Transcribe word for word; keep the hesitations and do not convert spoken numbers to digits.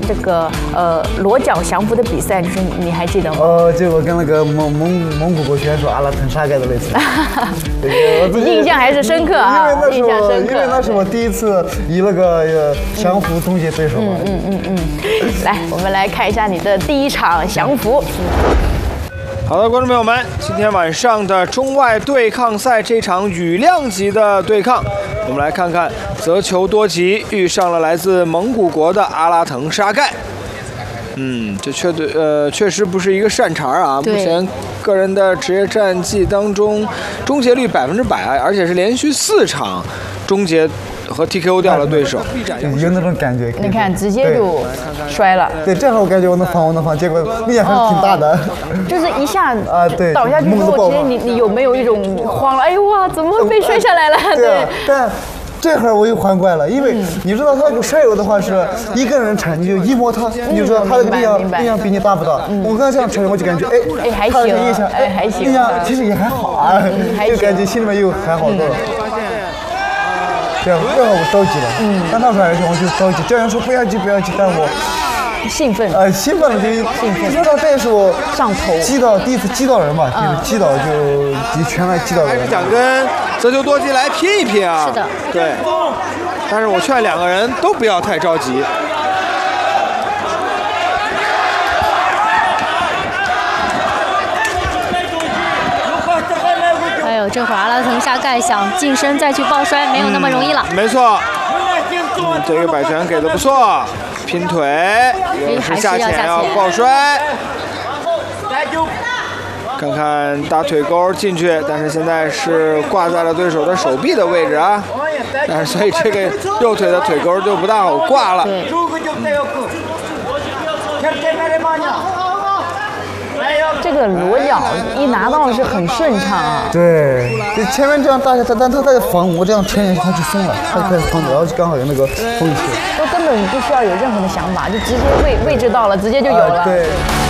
这个呃裸脚降服的比赛，就是你你还记得吗？ 呃，就我跟那个蒙蒙蒙古国选手阿拉腾沙盖的那次， 印象还是深刻啊，印象深刻。 因为那是我第一次以那个降服终结对手嘛。 嗯嗯嗯嗯，来，我们来看一下你的第一场降服。 好的，观众朋友们，今天晚上的中外对抗赛这场羽量级的对抗，我们来看看泽球多吉遇上了来自蒙古国的阿拉腾沙盖。嗯，这确对呃确实不是一个善茬啊！目前个人的职业战绩当中，终结率百分之百，而且是连续四场终结和 T K O 掉了对手， 有那种感觉。 你看，直接就摔了。 对，正好我感觉我能防，我能防，结果力量还是挺大的。哦、 就是一下啊，对， 倒下去之后，其实你你有没有一种慌了？哎呦哇，怎么被摔下来了？ 对，但。这会儿我又缓过来了，因为你知道他那个摔友的话是一个人铲，你就一摸他，你就知道他的力量力量比你大不大。我刚才这样铲，我就感觉哎哎还行，哎还行， 力量其实也还好啊，就感觉心里面又还好多了。这样这会儿我着急了，嗯，但那时候还是我就着急，教练说不要急不要急，但我兴奋， 呃兴奋了就兴奋，知道这是我上头击到第一次击到人嘛，就是击倒就击全来击倒人。 还是想跟泽球多吉来拼一拼啊！ 是的， 对。但是我劝两个人都不要太着急。 还有这会儿阿拉腾沙盖想近身再去抱摔，没有那么容易了。 嗯、没错，嗯，这个摆拳给的不错，拼腿，又是下潜要抱摔。看看大腿勾进去，但是现在是挂在了对手的手臂的位置啊，但是所以这个右腿的腿勾就不大好挂了。 对。这个裸脚一拿到是很顺畅啊。 对，就前面这样大下，但他在防我这样圈下去，他就松了，他就开始防我，然后就刚好有那个风势。 都根本不需要有任何的想法，就直接位位置到了，直接就有了。 呃、对。